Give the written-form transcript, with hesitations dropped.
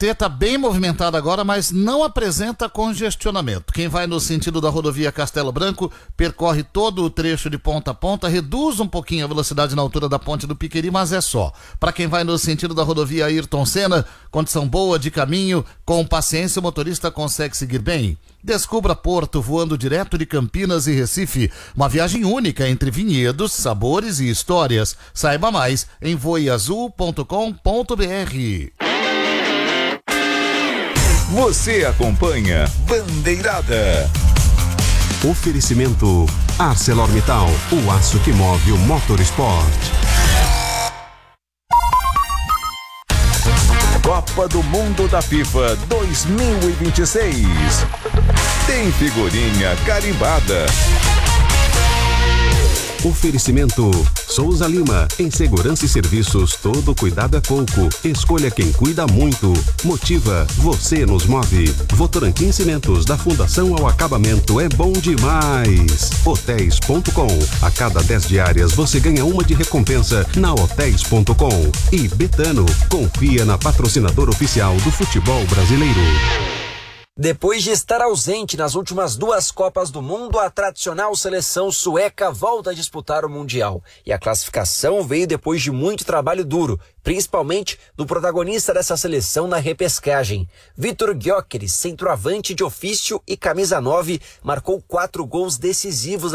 VT está bem movimentada agora, mas não apresenta congestionamento. Quem vai no sentido da rodovia Castelo Branco percorre todo o trecho de ponta a ponta, reduz um pouquinho a velocidade na altura da ponte do Piqueri, mas é só. Para quem vai no sentido da rodovia Ayrton Senna, condição boa de caminho, com paciência o motorista consegue seguir bem. Descubra Porto voando direto de Campinas e Recife. Uma viagem única entre vinhedos, sabores e histórias. Saiba mais em voeazul.com.br. Você acompanha Bandeirada. Oferecimento ArcelorMittal, o aço que move o motorsport. Copa do Mundo da FIFA 2026. Tem figurinha carimbada. Oferecimento Souza Lima, em segurança e serviços, todo cuidado é pouco. Escolha quem cuida muito. Motiva, você nos move. Votorantim Cimentos, da Fundação ao Acabamento, é bom demais. Hotéis.com, a cada 10 diárias você ganha uma de recompensa na Hotéis.com. E Betano, confia na patrocinadora oficial do futebol brasileiro. Depois de estar ausente nas últimas 2 Copas do Mundo, a tradicional seleção sueca volta a disputar o Mundial. E a classificação veio depois de muito trabalho duro, principalmente do protagonista dessa seleção na repescagem. Vitor Gyökeres, centroavante de ofício e camisa 9, marcou 4 gols decisivos